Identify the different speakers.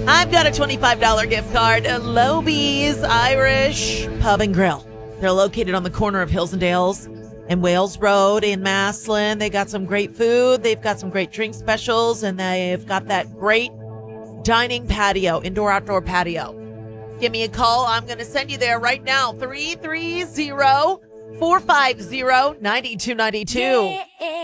Speaker 1: I've got a $25 gift card. Lobies Irish Pub and Grill. They're located on the corner of Hills and Dales and Wales Road in Maslin. They got some great food. They've got some great drink specials, and they've got that great dining patio, indoor-outdoor patio. Give me a call. I'm going to send you there right now. 330-450-9292.